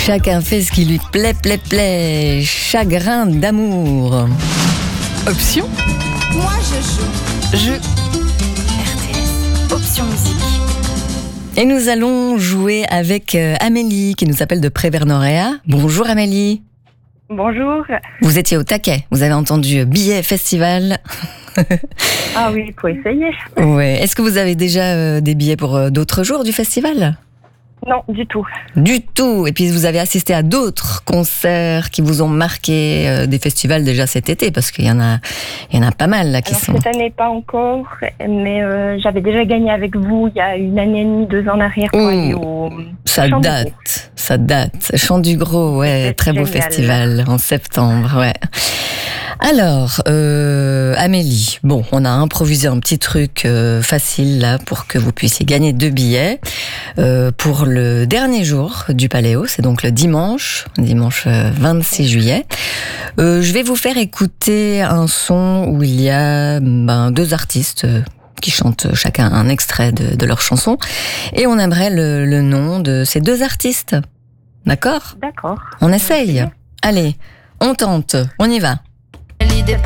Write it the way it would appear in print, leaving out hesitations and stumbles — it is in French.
Chacun fait ce qui lui plaît. Chagrin d'amour. Option. Moi je joue. RTS, option musique. Et nous allons jouer avec Amélie qui nous appelle de Prévernoréa. Bonjour Amélie. Bonjour. Vous étiez au taquet, vous avez entendu billet festival. Ah oui, pour essayer. Ouais. Est-ce que vous avez déjà des billets pour d'autres jours du festival ? Non, du tout. Du tout. Et puis vous avez assisté à d'autres concerts qui vous ont marqué, des festivals déjà cet été, parce qu'il y en a pas mal là qui Alors, sont. cette année pas encore, mais j'avais déjà gagné avec vous il y a 1 année et demie, 2 ans en arrière pour aller au Ça Chant du date. Chant du Gros, ouais, C'était très beau génial. festival en septembre, ouais. Alors, Amélie, bon, on a improvisé un petit truc facile là pour que vous puissiez gagner 2 billets pour le dernier jour du Paléo, c'est donc le dimanche 26 juillet. Je vais vous faire écouter un son où il y a 2 artistes qui chantent chacun un extrait de leur chanson et on aimerait le nom de ces 2 artistes. D'accord ? D'accord. On essaye. Allez, on tente, on y va.